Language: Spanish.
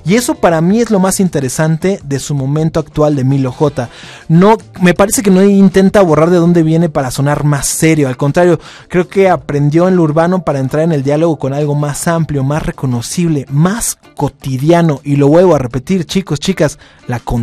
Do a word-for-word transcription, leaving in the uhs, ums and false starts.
Y eso para mí es lo más interesante de su momento actual de Emilio J. No, me parece que no intenta borrar de dónde viene para sonar más serio, al contrario, creo que aprendió en lo urbano para entrar en el diálogo con algo más amplio, más reconocible, más cotidiano, y lo vuelvo a repetir, chicos, chicas, la con